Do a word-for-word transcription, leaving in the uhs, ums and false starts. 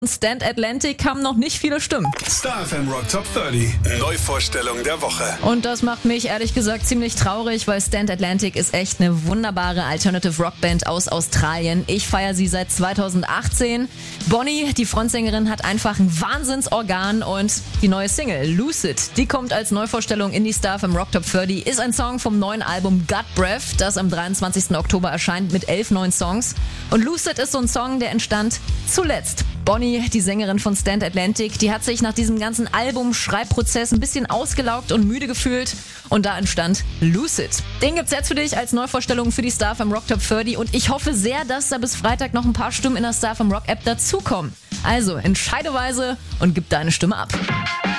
Stand Atlantic haben noch nicht viele Stimmen. Star F M Rock Top dreißig. Neuvorstellung der Woche. Und das macht mich ehrlich gesagt ziemlich traurig, weil Stand Atlantic ist echt eine wunderbare Alternative Rock Band aus Australien. Ich feiere sie seit zweitausendachtzehn. Bonnie, die Frontsängerin, hat einfach ein Wahnsinnsorgan und die neue Single Lucid, die kommt als Neuvorstellung in die Star F M Rock Top dreißig, ist ein Song vom neuen Album Gut Breath, das am dreiundzwanzigsten Oktober erscheint mit elf neuen Songs. Und Lucid ist so ein Song, der entstand zuletzt. Bonnie, die Sängerin von Stand Atlantic, die hat sich nach diesem ganzen Album-Schreibprozess ein bisschen ausgelaugt und müde gefühlt und da entstand Lucid. Den gibt's jetzt für dich als Neuvorstellung für die Star F M Rock Top dreißig und ich hoffe sehr, dass da bis Freitag noch ein paar Stimmen in der Star F M Rock App dazukommen. Also entscheide weise und gib deine Stimme ab.